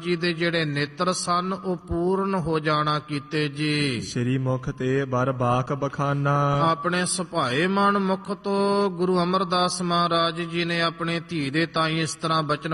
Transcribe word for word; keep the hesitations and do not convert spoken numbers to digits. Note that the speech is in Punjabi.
ਜੀ ਦੇ ਜਿਹੜੇ ਨੇਤਰ ਸਨ ਉਹ ਪੂਰਨ ਹੋ ਜਾਣਾ ਕੀਤੇ ਜੀ। ਸ੍ਰੀ ਮੁਖ ਤੇ ਬਰ ਬਾਕ ਬਖਾਨਾ। ਆਪਣੇ ਸੁਭਾਏ ਮਨ ਮੁਖ ਤੋਂ ਗੁਰੂ ਅਮਰਦਾਸ ਮਹਾਰਾਜ ਜੀ ਨੇ ਆਪਣੇ ਧੀ ਦੇ ਤਾਈ ਇਸ ਤਰ੍ਹਾਂ ਬਚਨ